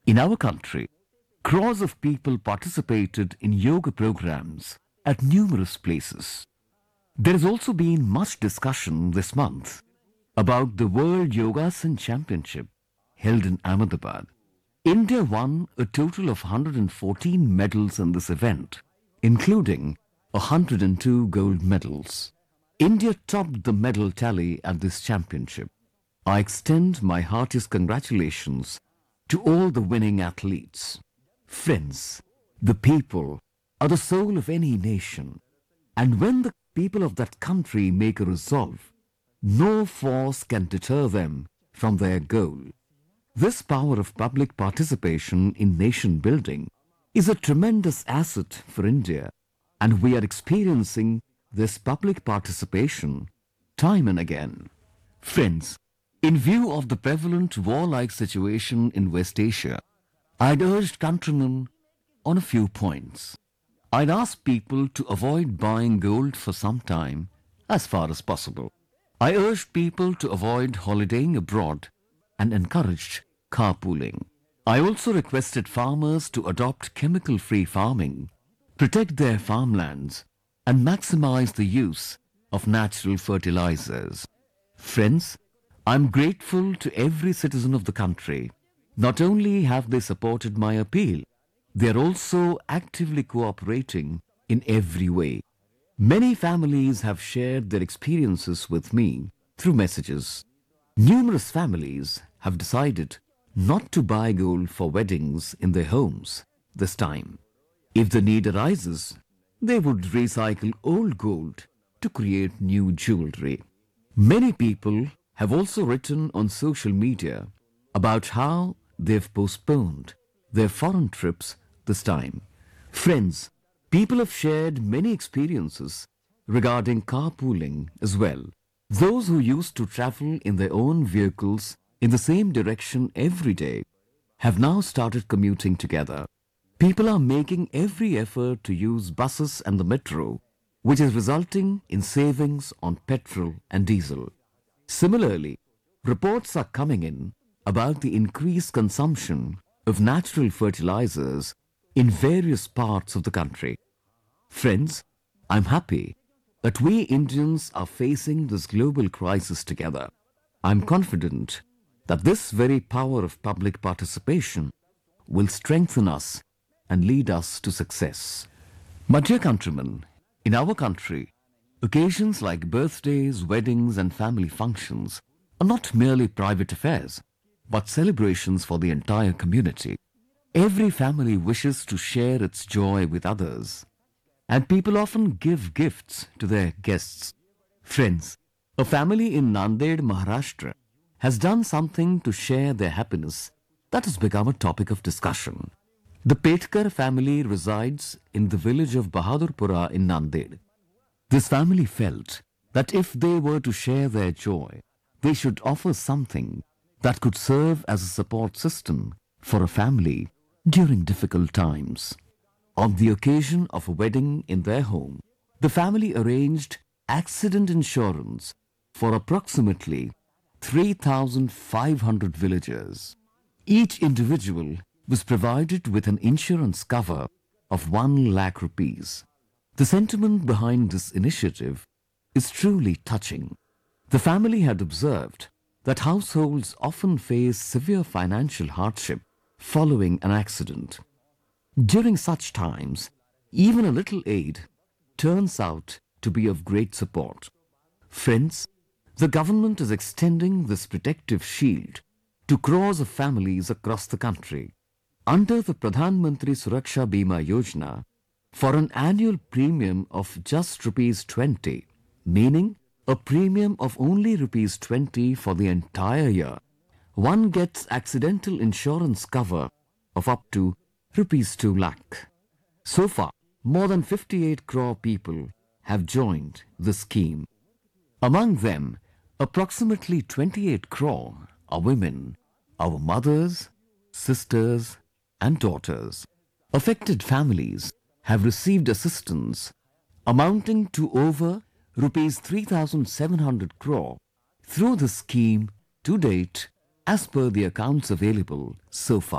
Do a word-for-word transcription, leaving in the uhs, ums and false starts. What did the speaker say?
In our country, crores of people participated in yoga programs at numerous places. There has also been much discussion this month about the World Yogasan Championship held in Ahmedabad. India won a total of one hundred fourteen medals in this event, including one hundred two gold medals. India topped the medal tally at this championship. I extend my heartiest congratulations to all the winning athletes. Friends, the people are the soul of any nation, and when the people of that country make a resolve, no force can deter them from their goal. This power of public participation in nation building is a tremendous asset for India, and we are experiencing this public participation time and again. Friends, in view of the prevalent warlike situation in West Asia, I'd urged countrymen on a few points. I'd asked people to avoid buying gold for some time, as far as possible. I urged people to avoid holidaying abroad and encouraged carpooling. I also requested farmers to adopt chemical-free farming, protect their farmlands, and maximize the use of natural fertilizers. Friends, I'm grateful to every citizen of the country. Not only have they supported my appeal, they are also actively cooperating in every way. Many families have shared their experiences with me through messages. Numerous families have decided not to buy gold for weddings in their homes this time. If the need arises, they would recycle old gold to create new jewelry. Many people have also written on social media about how they've postponed their foreign trips this time. Friends, people have shared many experiences regarding carpooling as well. Those who used to travel in their own vehicles in the same direction every day have now started commuting together. People are making every effort to use buses and the metro, which is resulting in savings on petrol and diesel. Similarly, reports are coming in about the increased consumption of natural fertilizers in various parts of the country. Friends, I'm happy that we Indians are facing this global crisis together. I'm confident that this very power of public participation will strengthen us and lead us to success. My dear countrymen, in our country, occasions like birthdays, weddings and family functions are not merely private affairs, but celebrations for the entire community. Every family wishes to share its joy with others, and people often give gifts to their guests. Friends, a family in Nanded, Maharashtra has done something to share their happiness that has become a topic of discussion. The Petkar family resides in the village of Bahadurpura in Nanded. This family felt that if they were to share their joy, they should offer something that could serve as a support system for a family during difficult times. On the occasion of a wedding in their home, the family arranged accident insurance for approximately three thousand five hundred villagers. Each individual was provided with an insurance cover of one lakh rupees. The sentiment behind this initiative is truly touching. The family had observed that households often face severe financial hardship following an accident. During such times, even a little aid turns out to be of great support. Friends, the government is extending this protective shield to crores of families across the country. Under the Pradhan Mantri Suraksha Bima Yojana, for an annual premium of just rupees twenty, meaning a premium of only rupees twenty for the entire year, one gets accidental insurance cover of up to rupees two lakh. So far, more than fifty-eight crore people have joined the scheme. Among them, approximately twenty-eight crore are women, our mothers, sisters and daughters. Affected families have received assistance amounting to over rupees three thousand seven hundred crore through the scheme to date as per the accounts available so far.